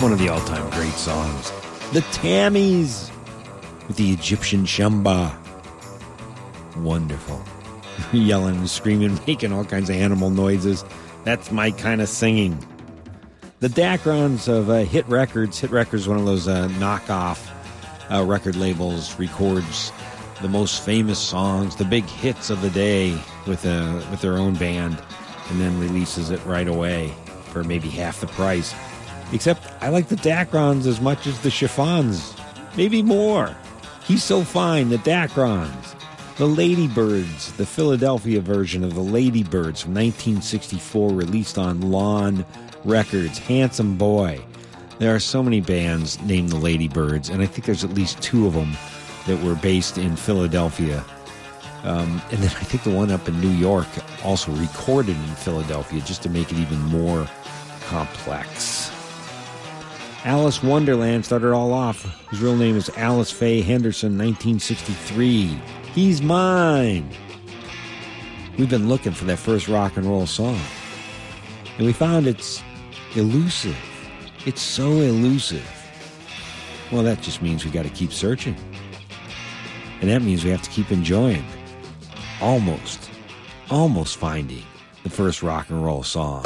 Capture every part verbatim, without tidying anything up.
One of the all-time great songs. The Tammies with the Egyptian Shamba. Wonderful. Yelling and screaming, making all kinds of animal noises. That's my kind of singing. The Dacrons of uh, Hit Records. Hit Records, one of those uh, knockoff uh, record labels, records the most famous songs, the big hits of the day with a, with their own band, and then releases it right away for maybe half the price. Except I like the Dacrons as much as the Chiffons. Maybe more. He's So Fine, the Dacrons. The Ladybirds, the Philadelphia version of the Ladybirds from nineteen sixty-four, released on Lawn Records. Handsome Boy. There are so many bands named the Ladybirds, and I think there's at least two of them that were based in Philadelphia. Um, and then I think the one up in New York also recorded in Philadelphia, just to make it even more complex. Alice Wonderland started all off. His real name is Alice Faye Henderson, nineteen sixty-three. He's Mine. We've been looking for that first rock and roll song, and we found it's elusive. It's so elusive. Well, that just means we got to keep searching. And that means we have to keep enjoying. Almost, almost finding the first rock and roll song.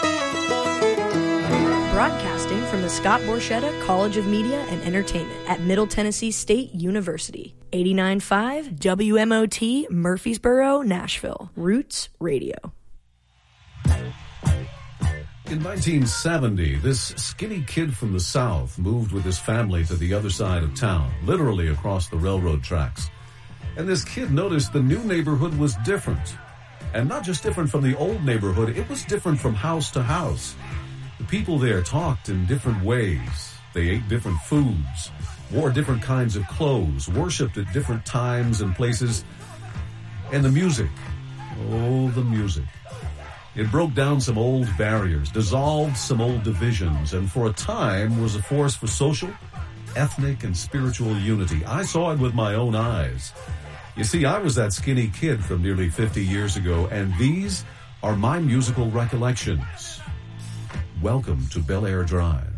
Broadcasting from the Scott Borchetta College of Media and Entertainment at Middle Tennessee State University. eighty-nine point five W M O T, Murfreesboro, Nashville. Roots Radio. In nineteen seventy, this skinny kid from the South moved with his family to the other side of town, literally across the railroad tracks. And this kid noticed the new neighborhood was different. And not just different from the old neighborhood, it was different from house to house. The people there talked in different ways. They ate different foods, wore different kinds of clothes, worshipped at different times and places. And the music, oh, the music. It broke down some old barriers, dissolved some old divisions, and for a time was a force for social, ethnic, and spiritual unity. I saw it with my own eyes. You see, I was that skinny kid from nearly fifty years ago, and these are my musical recollections. Welcome to Bel Air Drive.